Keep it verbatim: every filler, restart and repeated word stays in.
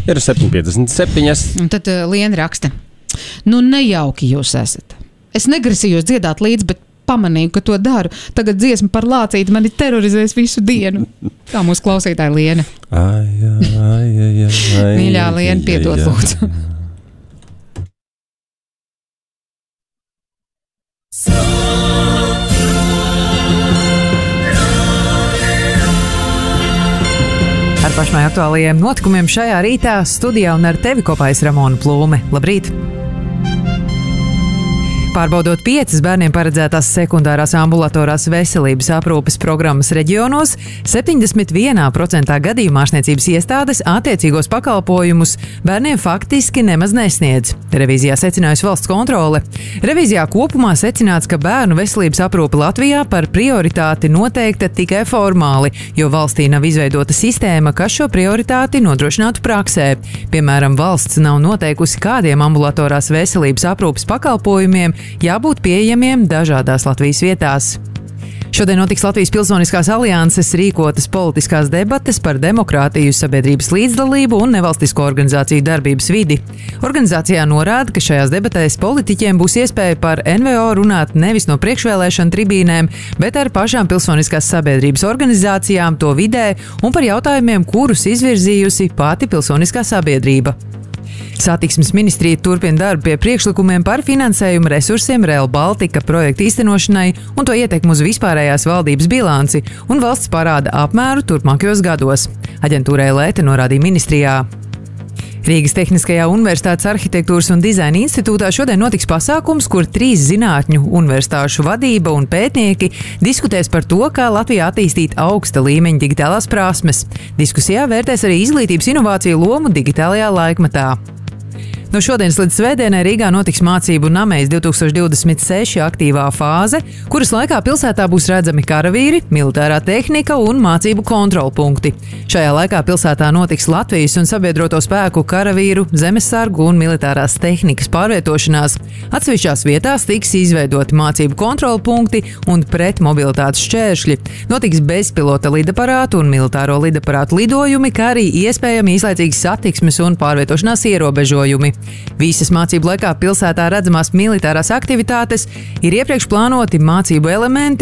Ir septiņi piecdesmit septiņi. Un tad uh, Liena raksta. Nu, nejauki jūs esat. Es negrasījos dziedāt līdzi, bet pamanīju, ka to daru. Tagad dziesma par lācīti mani terorizēs visu dienu. Tā mūsu klausītāja Liena. Ai, ai, ai, ai, Mīļā Liena, piedod lūdzu. Ar pašmai aktuālajiem notikumiem šajā rītā studijā un ar tevi kopā es Ramona Plūme. Labrīt! Pārbaudot piecas bērniem paredzētās sekundārās ambulatorās veselības aprūpes programmas reģionos, septiņdesmit vienā procentā gadījumā ārstniecības iestādes attiecīgos pakalpojumus bērniem faktiski nemaz nesniedz. Revīzijā secinājusi valsts kontrole. Revīzijā kopumā secināts, ka bērnu veselības aprūpe Latvijā par prioritāti noteikta tikai formāli, jo valstī nav izveidota sistēma, kas šo prioritāti nodrošinātu praksē. Piemēram, valsts nav noteikusi, kādiem ambulatorās veselības aprūpes pakalpojumiem jābūt pieejamiem dažādās Latvijas vietās. Šodien notiks Latvijas Pilsoniskās alianses rīkotas politiskās debates par demokrātiju, sabiedrības līdzdalību un nevalstisko organizāciju darbības vidi. Organizācijā norāda, ka šajās debatēs politiķiem būs iespēja par N V O runāt nevis no priekšvēlēšana tribīnēm, bet ar pašām pilsoniskās sabiedrības organizācijām to vidē un par jautājumiem, kurus izvirzījusi pati pilsoniskā sabiedrība. Satiksmes ministrija turpina darbu pie priekšlikumiem par finansējumu resursiem Rail Baltica projekta īstenošanai un to ietekmu uz vispārējās valdības bilanci un valsts parāda apmēru turpmākajos gados. Aģentūrai Lēte norādīja ministrijā. Rīgas Tehniskajā universitātes arhitektūras un dizaina institūtā šodien notiks pasākums, kur trīs zinātņu universitāšu vadība un pētnieki diskutēs par to, kā Latvijā attīstīt augsta līmeņa digitālās prasmes. Diskusijā vērtēs arī izglītības inovāciju lomu digitālajā laikmetā. No šodienas līdz svētdienai Rīgā notiks mācību Namejas divtūkstoš divdesmit seši aktīvā fāze, kuras laikā pilsētā būs redzami karavīri, militārā tehnika un mācību kontrolpunkti. Šajā laikā pilsētā notiks Latvijas un sabiedroto spēku karavīru, zemesargu un militārās tehnikas pārvietošanās. Atsevišķās vietās tiks izveidoti mācību kontrolpunkti un pretmobilitātes šķēršļi. Notiks bezpilota lidaparātu un militāro lidaparātu lidojumi, kā arī iespējami īslaicīgas satiksmes un pārvietošanās ierobežojumi. Visas mācību laikā pilsētā redzamās militārās aktivitātes ir iepriekš plānoti mācību elementi